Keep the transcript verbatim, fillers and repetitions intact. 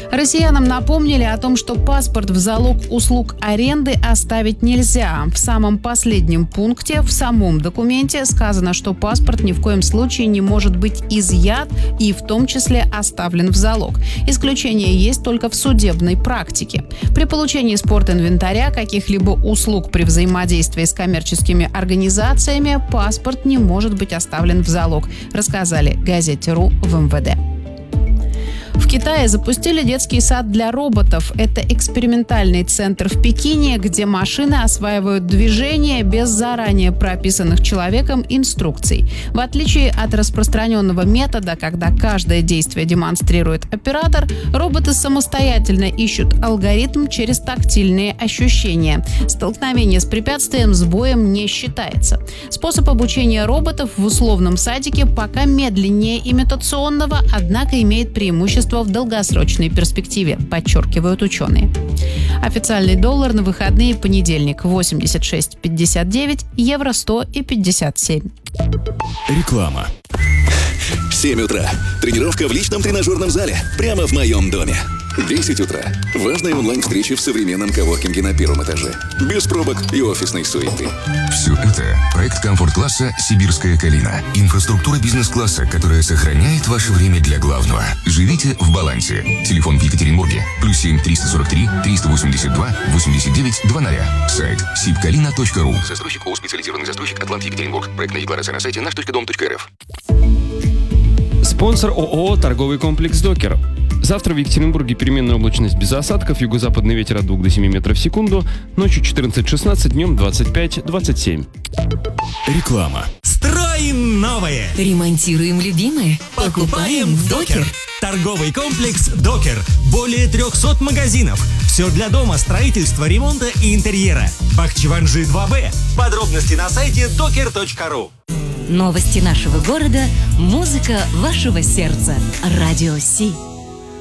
Россиянам напомнили о том, что паспорт в залог услуг аренды оставить нельзя. В самом последнем пункте в самом документе сказано, что паспорт ни в коем случае не может быть изъят и в том числе оставлен в залог. Исключение есть только в судебной практике. При получении спортинвентаря, каких-либо услуг при взаимодействии с коммерческими организациями, паспорт не может быть оставлен в залог, рассказали газете.ру в эм вэ дэ. В Китае запустили детский сад для роботов. Это экспериментальный центр в Пекине, где машины осваивают движение без заранее прописанных человеком инструкций. В отличие от распространенного метода, когда каждое действие демонстрирует оператор, роботы самостоятельно ищут алгоритм через тактильные ощущения. Столкновение с препятствием сбоем не считается. Способ обучения роботов в условном садике пока медленнее имитационного, однако имеет преимущество в долгосрочной перспективе, подчеркивают ученые. Официальный доллар на выходные понедельник восемьдесят шесть пятьдесят девять, евро сто и пятьдесят семь. Реклама. семь утра. Тренировка в личном тренажерном зале прямо в моем доме. десять утра. Важные онлайн-встречи в современном коворкинге на первом этаже. Без пробок и офисной суеты. Все это проект комфорт-класса «Сибирская калина». Инфраструктура бизнес-класса, которая сохраняет ваше время для главного. Живите в балансе. Телефон в Екатеринбурге. Плюс семь триста сорок три триста восемьдесят два восемьдесят девять двадцать. Сайт сибкалина точка ру. Застройщик ООО «Специализированный застройщик Атлант Екатеринбург». Проектная декларация на сайте наш точка дом точка эр эф. Спонсор ООО «Торговый комплекс Докер». Завтра в Екатеринбурге переменная облачность без осадков, юго-западный ветер от двух до семи метров в секунду, ночью четырнадцать шестнадцать, днем двадцать пять двадцать семь. Реклама. Строим новое. Ремонтируем любимое. Покупаем в Докер. Торговый комплекс Докер. Более трехсот магазинов. Все для дома, строительства, ремонта и интерьера. Бахчеванжи два бэ. Подробности на сайте докер точка ру. Новости нашего города, музыка вашего сердца. Радио Си.